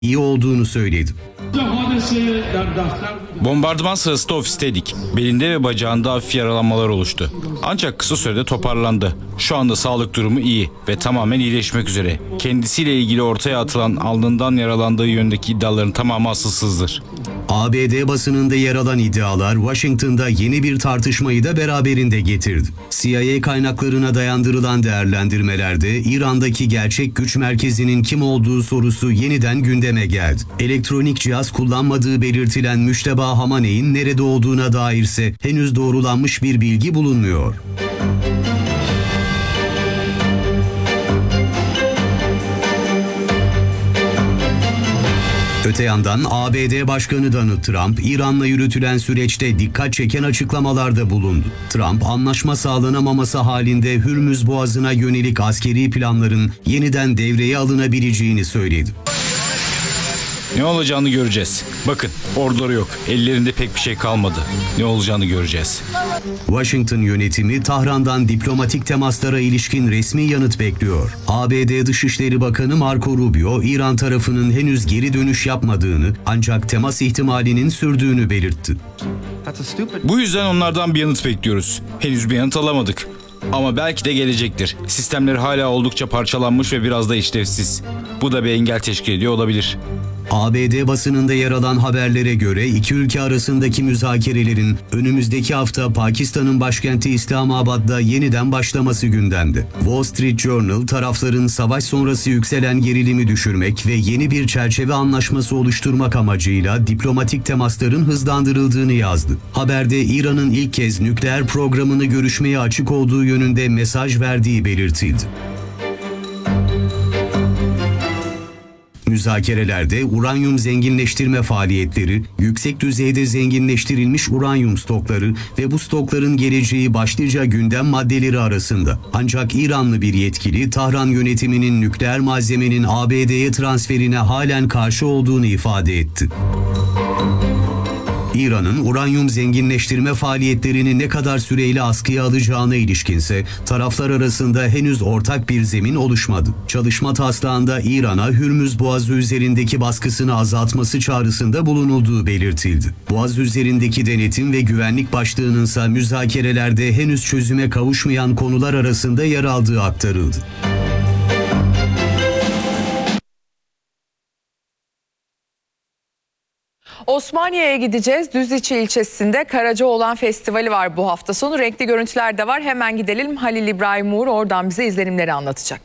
iyi olduğunu söyledi. Bombardıman sırasında ofisteydik. Belinde ve bacağında hafif yaralanmalar oluştu. Ancak kısa sürede toparlandı. Şu anda sağlık durumu iyi ve tamamen iyileşmek üzere. Kendisiyle ilgili ortaya atılan alnından yaralandığı yönündeki iddiaların tamamı asılsızdır. ABD basınında yer alan iddialar Washington'da yeni bir tartışmayı da beraberinde getirdi. CIA kaynaklarına dayandırılan değerlendirmelerde İran'daki gerçek güç merkezinin kim olduğu sorusu yeniden gündeme geldi. Elektronik cihaz kullanmadığı belirtilen Müşteba Hamaney'in nerede olduğuna dairse henüz doğrulanmış bir bilgi bulunmuyor. Öte yandan ABD Başkanı Donald Trump, İran'la yürütülen süreçte dikkat çeken açıklamalarda bulundu. Trump, anlaşma sağlanamaması halinde Hürmüz Boğazı'na yönelik askeri planların yeniden devreye alınabileceğini söyledi. Ne olacağını göreceğiz. Bakın, orduları yok. Ellerinde pek bir şey kalmadı. Ne olacağını göreceğiz. Washington yönetimi Tahran'dan diplomatik temaslara ilişkin resmi yanıt bekliyor. ABD Dışişleri Bakanı Marco Rubio, İran tarafının henüz geri dönüş yapmadığını ancak temas ihtimalinin sürdüğünü belirtti. Bu yüzden onlardan bir yanıt bekliyoruz. Henüz bir yanıt alamadık. Ama belki de gelecektir. Sistemleri hala oldukça parçalanmış ve biraz da işlevsiz. Bu da bir engel teşkil ediyor olabilir. ABD basınında yer alan haberlere göre iki ülke arasındaki müzakerelerin önümüzdeki hafta Pakistan'ın başkenti İslamabad'da yeniden başlaması gündemde. Wall Street Journal, tarafların savaş sonrası yükselen gerilimi düşürmek ve yeni bir çerçeve anlaşması oluşturmak amacıyla diplomatik temasların hızlandırıldığını yazdı. Haberde İran'ın ilk kez nükleer programını görüşmeye açık olduğu yönünde mesaj verdiği belirtildi. Müzakerelerde uranyum zenginleştirme faaliyetleri, yüksek düzeyde zenginleştirilmiş uranyum stokları ve bu stokların geleceği başlıca gündem maddeleri arasında. Ancak İranlı bir yetkili, Tahran yönetiminin nükleer malzemenin ABD'ye transferine halen karşı olduğunu ifade etti. İran'ın uranyum zenginleştirme faaliyetlerini ne kadar süreyle askıya alacağına ilişkinse taraflar arasında henüz ortak bir zemin oluşmadı. Çalışma taslağında İran'a Hürmüz Boğazı üzerindeki baskısını azaltması çağrısında bulunulduğu belirtildi. Boğaz üzerindeki denetim ve güvenlik başlığınınsa müzakerelerde henüz çözüme kavuşmayan konular arasında yer aldığı aktarıldı. Osmaniye'ye gideceğiz. Düziçi ilçesinde Karacaoğlan Festivali var bu hafta sonu. Renkli görüntüler de var. Hemen gidelim. Halil İbrahim Uğur oradan bize izlenimleri anlatacak.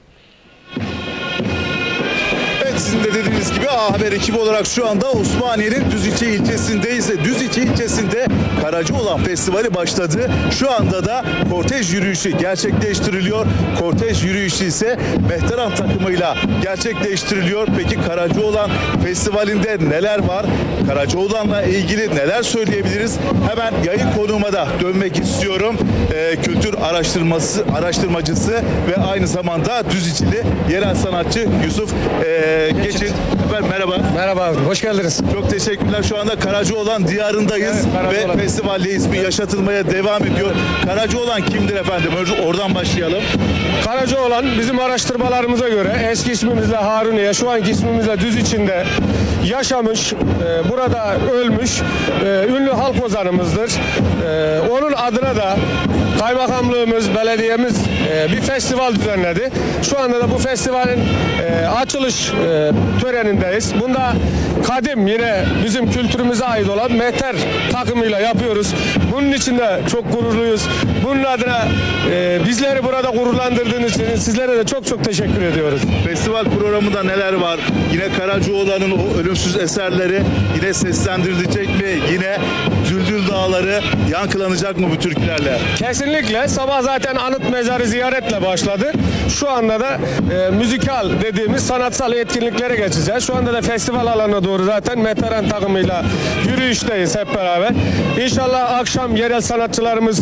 Evet, sizin de dediğiniz gibi A Haber ekibi olarak şu anda Osmaniye'nin Düziçi ilçesindeyiz. Düziçi ilçesinde Karacaoğlan Festivali başladı. Şu anda da kortej yürüyüşü gerçekleştiriliyor. Kortej yürüyüşü ise Mehteran takımıyla gerçekleştiriliyor. Peki Karacaoğlan Festivali'nde neler var? Karacaoğlan'la ilgili neler söyleyebiliriz? Hemen yayın konuğuma da dönmek istiyorum. Kültür araştırmacısı ve aynı zamanda Düziçili yerel sanatçı Yusuf Geçin. Efendim merhaba. Merhaba abi, hoş geldiniz. Çok teşekkürler. Şu anda Karacaoğlan diyarındayız ve festivalde ismi yaşatılmaya devam ediyor. Karacaoğlan kimdir efendim? Önce oradan başlayalım. Karacaoğlan bizim araştırmalarımıza göre eski ismimizle Haruniye, şu anki ismimizle Düziçi'nde yaşamış, burada ölmüş ünlü halk ozanımızdır. Onun adına da kaymakamlığımız, belediyemiz bir festival düzenledi. Şu anda da bu festivalin açılış törenindeyiz. Bunda kadim yine bizim kültürümüze ait olan mehter takımıyla yapıyoruz. Bunun için de çok gururluyuz. Bunun adına bizleri burada gururlandırdığınız için sizlere de çok çok teşekkür ediyoruz. Festival programında neler var? Yine Karacaoğlan'ın o ölümsüz eserleri yine seslendirilecek mi? Yine Düldül Dağları yankılanacak mı bu türkülerle? Kesinlikle. Sabah zaten anıt mezarı ziyaretle başladı. Şu anda da müzikal dediğimiz sanatsal etkinliklere geçeceğiz. Şu anda da festival alanına doğru zaten Mehteran takımıyla yürüyüşteyiz hep beraber. İnşallah akşam yerel sanatçılarımız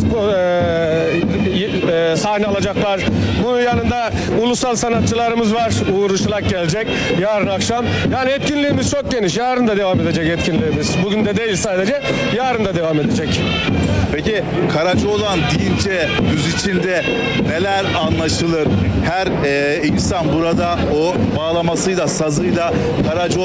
sahne alacaklar. Bunun yanında ulusal sanatçılarımız var. Uğur Işılak gelecek yarın akşam. Yani etkinliğimiz çok geniş. Yarın da devam edecek etkinliğimiz. Bugün de değil sadece. Yarın da devam edecek. Peki Karacaoğlan deyince gelince düz içinde neler anlaşılır? Her insan burada o bağlamasıyla, sazıyla Karacaoğlan